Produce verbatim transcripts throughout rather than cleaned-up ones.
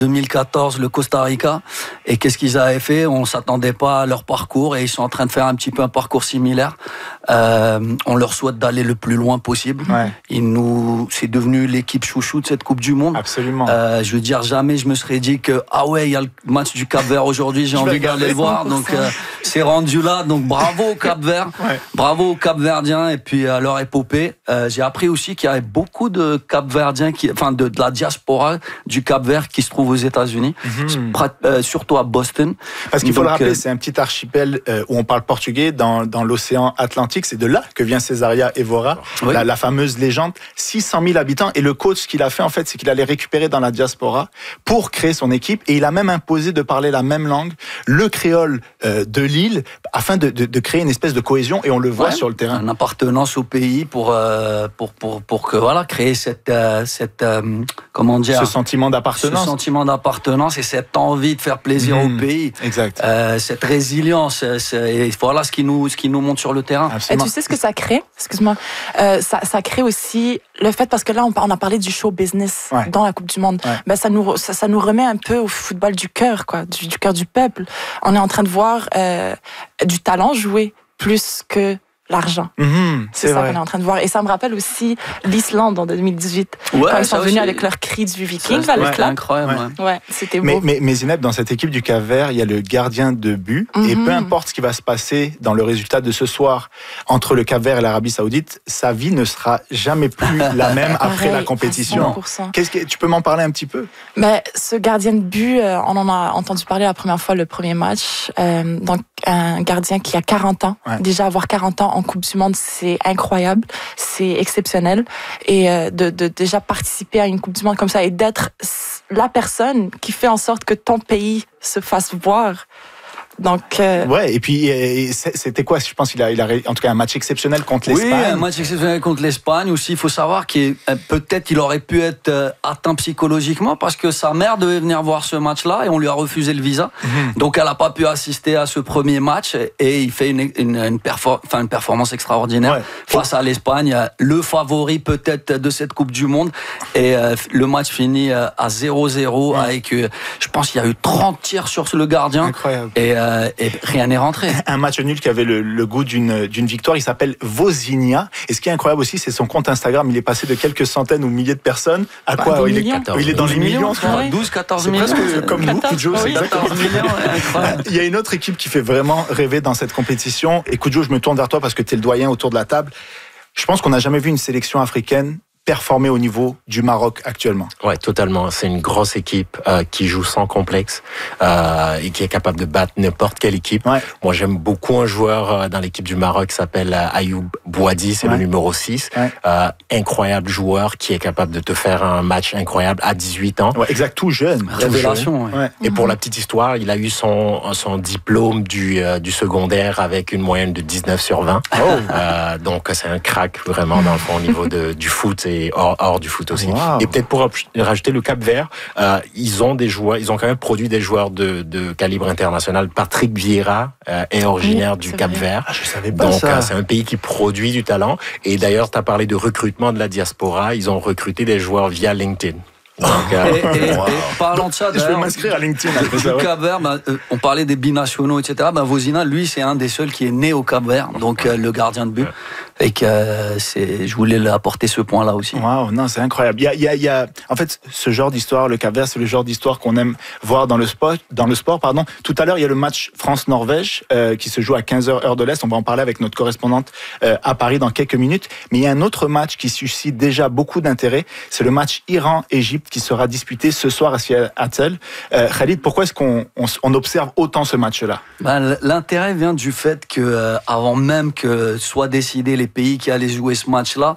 deux mille quatorze, le Costa Rica. Et qu'est-ce qu'ils avaient fait? On s'attendait pas à leur parcours et ils sont en train de faire un petit peu un parcours similaire. Euh, on leur souhaite d'aller le plus loin possible. Ouais. Ils nous, c'est devenu l'équipe chouchou de cette Coupe du Monde. Absolument. Euh, je veux dire, jamais je me serais dit que ah ouais, il y a le match du Cap-Vert aujourd'hui, j'ai envie d'aller le voir. Donc euh, c'est rendu là. Donc bravo au Cap-Vert, ouais. bravo aux Cap-Verdiens et puis à leur épopée. Euh, j'ai appris aussi qu'il y avait beaucoup de Cap-Verdiens, qui, enfin de, de la diaspora du Cap-Vert qui se trouve aux États-Unis, mm-hmm. euh, surtout à Boston. Parce qu'il faut Donc, le rappeler, euh, c'est un petit archipel euh, où on parle portugais dans, dans l'océan Atlantique. C'est de là que vient Césaria Évora, oui. la, la fameuse légende. six cent mille habitants. Et le coach, ce qu'il a fait, en fait, c'est qu'il allait récupérer dans la diaspora pour créer son équipe. Et il a même imposé de parler la même langue, le créole euh, de l'île, afin de, de, de créer une espèce de cohésion. Et on le voit ouais, sur le terrain. Une appartenance au pays pour, euh, pour, pour, pour que, voilà, créer cette, euh, cette euh, comment dire, ce sentiment d'appartenance. Ce sentiment d'appartenance et cette envie de faire plaisir mmh, au pays. Exact. Euh, cette résilience. C'est, et voilà ce qui nous, ce qui nous montre sur le terrain. Et tu sais ce que ça crée? Excuse-moi. Euh, ça, ça crée aussi le fait, parce que là, on, on a parlé du show business ouais. dans la Coupe du Monde. Ouais. Ben, ça nous, ça, ça nous remet un peu au football du cœur, quoi, du, du cœur du peuple. On est en train de voir euh, du talent jouer plus que l'argent. Mmh, c'est, c'est ça vrai. qu'on est en train de voir. Et ça me rappelle aussi l'Islande en deux mille dix-huit. Ouais, quand ils sont venus aussi avec leur cri du Viking, ça, là, le ouais, clap. Incroyable. Ouais, ouais c'était beau. Mais, mais, mais Zineb, dans cette équipe du Cap-Vert, il y a le gardien de but. Mmh. Et peu importe ce qui va se passer dans le résultat de ce soir entre le Cap-Vert et l'Arabie Saoudite, sa vie ne sera jamais plus la même après Pareil, la compétition. cent pour cent. Qu'est-ce que, tu peux m'en parler un petit peu? Mais ce gardien de but, on en a entendu parler la première fois le premier match. Euh, donc, un gardien qui a quarante ans. Ouais. Déjà, avoir quarante ans en Coupe du Monde, c'est incroyable, c'est exceptionnel. Et euh, de, de déjà participer à une Coupe du Monde comme ça et d'être la personne qui fait en sorte que ton pays se fasse voir. Donc, euh... ouais, et puis et c'était quoi? Je pense qu'il a, il a en tout cas un match exceptionnel contre l'Espagne. Oui, un match exceptionnel contre l'Espagne aussi. Il faut savoir qu'il peut-être il aurait pu être atteint psychologiquement parce que sa mère devait venir voir ce match-là et on lui a refusé le visa. Mm-hmm. Donc elle n'a pas pu assister à ce premier match et il fait une, une, une, perfor- enfin, une performance extraordinaire ouais. face à l'Espagne, le favori peut-être de cette Coupe du Monde. Et euh, le match finit à zéro zéro ouais. avec, euh, je pense qu'il y a eu trente tirs sur le gardien. Incroyable. Et euh, et rien n'est rentré. Un match nul qui avait le, le goût d'une, d'une victoire. Il s'appelle Vozinha. Et ce qui est incroyable aussi, c'est son compte Instagram. Il est passé de quelques centaines ou milliers de personnes à bah, quoi il est, quatorze, il est dans les millions, millions douze, quatorze millions. C'est presque comme nous, Kudjo. Oui, quatorze millions, incroyable. Il y a une autre équipe qui fait vraiment rêver dans cette compétition. Et Kudjo, je me tourne vers toi parce que tu es le doyen autour de la table. Je pense qu'on n'a jamais vu une sélection africaine performer au niveau du Maroc actuellement. Ouais, totalement. C'est une grosse équipe euh, qui joue sans complexe euh, et qui est capable de battre n'importe quelle équipe. Ouais. Moi, j'aime beaucoup un joueur euh, dans l'équipe du Maroc qui s'appelle euh, Ayoub Bouadi, c'est ouais. le numéro six. Ouais. Euh, incroyable joueur qui est capable de te faire un match incroyable à dix-huit ans. Ouais, exact, tout jeune. Révélation. Ouais. Ouais. Et pour la petite histoire, il a eu son son diplôme du euh, du secondaire avec une moyenne de dix-neuf sur vingt. Oh. Euh, donc c'est un crack vraiment dans le fond au niveau de du foot et hors, hors du foot aussi. Wow. Et peut-être pour rajouter le Cap-Vert, euh, ils ont des joueurs, ils ont quand même produit des joueurs de, de calibre international. Patrick Vieira euh, est originaire oui, du Cap-Vert. Ah, je savais pas Donc ça. euh, c'est un pays qui produit du talent. Et d'ailleurs, tu as parlé de recrutement de la diaspora. Ils ont recruté des joueurs via LinkedIn. Donc, euh, et, et, wow. et parlant de ça, je vais m'inscrire à LinkedIn. Après ça, ouais. Cap-Vert, bah, euh, on parlait des binationaux, et cetera. Bah, Vozinha, lui, c'est un des seuls qui est né au Cap-Vert, donc euh, le gardien de but. Et que euh, c'est, je voulais apporter ce point-là aussi. Waouh, non, c'est incroyable. Il y a, il y a, il y a, en fait, ce genre d'histoire, le Cap-Vert, c'est le genre d'histoire qu'on aime voir dans le sport. Dans le sport, pardon. Tout à l'heure, il y a le match France-Norvège euh, qui se joue à quinze heures heure de l'Est. On va en parler avec notre correspondante euh, à Paris dans quelques minutes. Mais il y a un autre match qui suscite déjà beaucoup d'intérêt. C'est le match Iran-Égypte qui sera disputé ce soir à Seattle. Euh, Khalid, pourquoi est-ce qu'on on, on observe autant ce match-là? Ben, l'intérêt vient du fait que euh, avant même que soient décidés les pays qui allaient jouer ce match-là,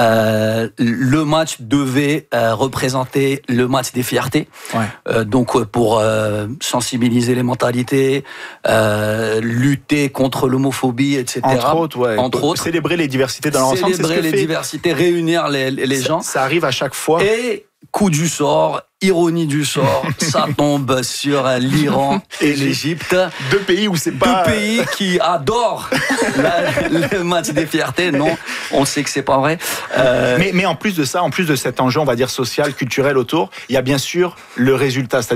euh, le match devait euh, représenter le match des fiertés. Ouais. Euh, donc pour euh, sensibiliser les mentalités, euh, lutter contre l'homophobie, et cetera. Entre autres, ouais. Entre autres, célébrer les diversités dans l'ensemble. Célébrer c'est ce que les fait... diversités, réunir les, les ça, gens. Ça arrive à chaque fois. Et coup du sort, ironie du sort, ça tombe sur l'Iran et l'Égypte. Deux pays où c'est pas... Deux pays qui adorent la, le match des fiertés. Non, on sait que c'est pas vrai. Euh... Mais, mais en plus de ça, en plus de cet enjeu, on va dire social, culturel autour, il y a bien sûr le résultat.